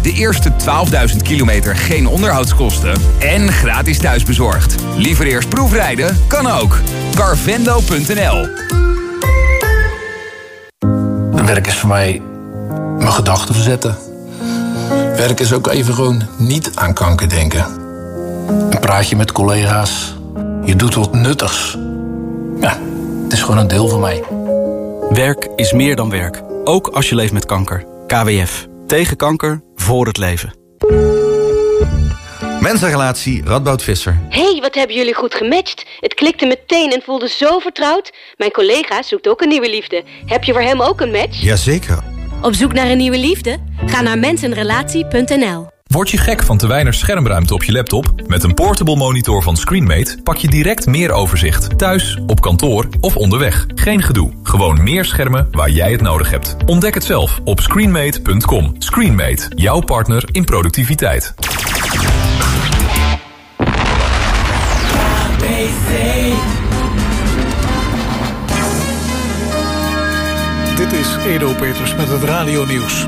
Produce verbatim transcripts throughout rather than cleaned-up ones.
De eerste twaalfduizend kilometer geen onderhoudskosten en gratis thuisbezorgd. Liever eerst proefrijden? Kan ook. Carvendo punt n l. Werk is voor mij mijn gedachten verzetten. Werk is ook even gewoon niet aan kanker denken. Een praatje met collega's. Je doet wat nuttigs. Ja, het is gewoon een deel van mij. Werk is meer dan werk. Ook als je leeft met kanker. K W F. Tegen kanker, voor het leven. Mensenrelatie Radboud Visser. Hé, hey, wat hebben jullie goed gematcht. Het klikte meteen en voelde zo vertrouwd. Mijn collega zoekt ook een nieuwe liefde. Heb je voor hem ook een match? Jazeker. Op zoek naar een nieuwe liefde? Ga naar mensenrelatie punt n l. Word je gek van te weinig schermruimte op je laptop? Met een portable monitor van Screenmate pak je direct meer overzicht. Thuis, op kantoor of onderweg. Geen gedoe. Gewoon meer schermen waar jij het nodig hebt. Ontdek het zelf op screenmate punt com. Screenmate, jouw partner in productiviteit. Dit is Edo Peters met het radionieuws.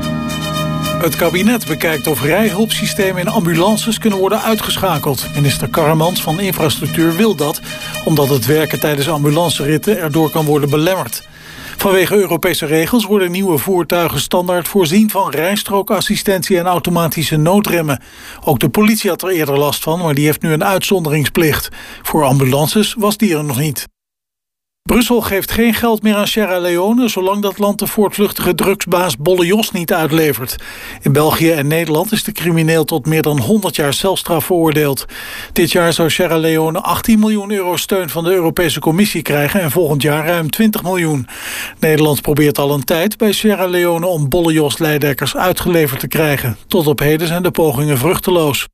Het kabinet bekijkt of rijhulpsystemen in ambulances kunnen worden uitgeschakeld. Minister Karremans van Infrastructuur wil dat, omdat het werken tijdens ambulanceritten erdoor kan worden belemmerd. Vanwege Europese regels worden nieuwe voertuigen standaard voorzien van rijstrookassistentie en automatische noodremmen. Ook de politie had er eerder last van, maar die heeft nu een uitzonderingsplicht. Voor ambulances was die er nog niet. Brussel geeft geen geld meer aan Sierra Leone zolang dat land de voortvluchtige drugsbaas Bolle Jos niet uitlevert. In België en Nederland is de crimineel tot meer dan honderd jaar celstraf veroordeeld. Dit jaar zou Sierra Leone achttien miljoen euro steun van de Europese Commissie krijgen en volgend jaar ruim twintig miljoen. Nederland probeert al een tijd bij Sierra Leone om Bolle Jos Leidekkers uitgeleverd te krijgen. Tot op heden zijn de pogingen vruchteloos.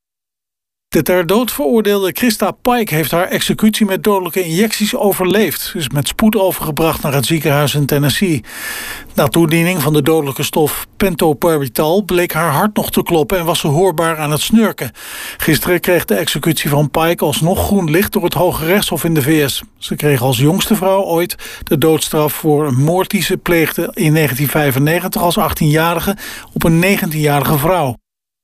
De ter dood veroordeelde Christa Pike heeft haar executie met dodelijke injecties overleefd. Ze is met spoed overgebracht naar het ziekenhuis in Tennessee. Na toediening van de dodelijke stof pentobarbital bleek haar hart nog te kloppen en was ze hoorbaar aan het snurken. Gisteren kreeg de executie van Pike alsnog groen licht door het Hoge Rechtshof in de V S. Ze kreeg als jongste vrouw ooit de doodstraf voor een moord die ze pleegde in negentien vijfennegentig als achttienjarige op een negentienjarige vrouw.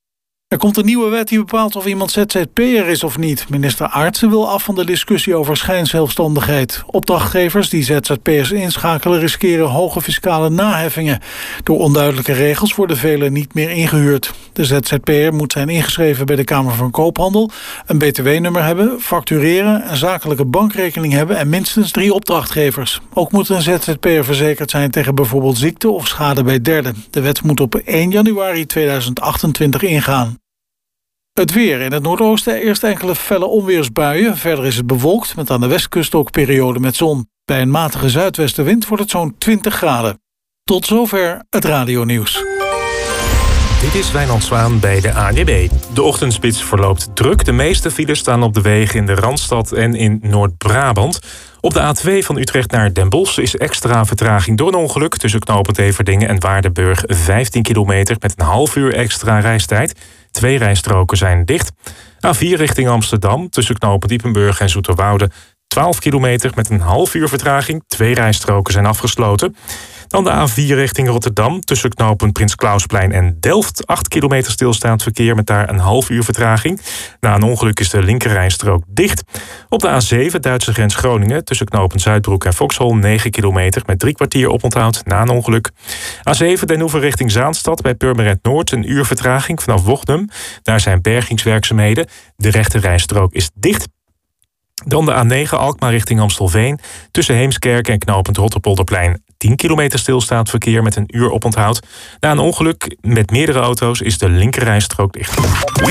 Er komt een nieuwe wet die bepaalt of iemand Z Z P'er is of niet. Minister Aartsen wil af van de discussie over schijnzelfstandigheid. Opdrachtgevers die Z Z P'ers inschakelen riskeren hoge fiscale naheffingen. Door onduidelijke regels worden velen niet meer ingehuurd. De Z Z P'er moet zijn ingeschreven bij de Kamer van Koophandel, een B T W-nummer hebben, factureren, een zakelijke bankrekening hebben en minstens drie opdrachtgevers. Ook moet een Z Z P'er verzekerd zijn tegen bijvoorbeeld ziekte of schade bij derden. De wet moet op één januari tweeduizend achtentwintig ingaan. Het weer. In het noordoosten eerst enkele felle onweersbuien. Verder is het bewolkt, met aan de westkust ook perioden met zon. Bij een matige zuidwestenwind wordt het zo'n twintig graden. Tot zover het radionieuws. Dit is Wijnand Zwaan bij de A N W B. De ochtendspits verloopt druk. De meeste files staan op de wegen in de Randstad en in Noord-Brabant. Op de A twee van Utrecht naar Den Bosch is extra vertraging door een ongeluk tussen knooppunt Everdingen en Waardenburg vijftien kilometer met een half uur extra reistijd. Twee rijstroken zijn dicht. A vier richting Amsterdam tussen knooppunt Diepenburg en Zoeterwoude twaalf kilometer met een half uur vertraging. Twee rijstroken zijn afgesloten. Dan de A vier richting Rotterdam tussen knooppunt Prins Klausplein en Delft. acht kilometer stilstaand verkeer met daar een half uur vertraging. Na een ongeluk is de linkerrijstrook dicht. Op de A zeven Duitse grens Groningen tussen knooppunt Zuidbroek en Foxhol negen kilometer met drie kwartier oponthoud na een ongeluk. A zeven Den Oever richting Zaanstad bij Purmerend Noord een uur vertraging vanaf Wochnum. Daar zijn bergingswerkzaamheden. De rechterrijstrook is dicht. Dan de A negen Alkmaar richting Amstelveen tussen Heemskerk en knooppunt Rotterpolderplein tien kilometer stilstaand verkeer met een uur oponthoud. Na een ongeluk met meerdere auto's is de linkerrijstrook dicht.